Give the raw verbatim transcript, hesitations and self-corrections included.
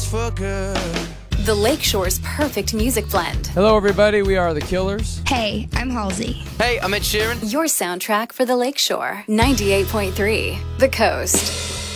for good. The Lakeshore's perfect music blend. Hello, everybody. We are The Killers. Hey, I'm Halsey. Hey, I'm Ed Sheeran. Your soundtrack for the Lakeshore. ninety-eight point three, The Coast.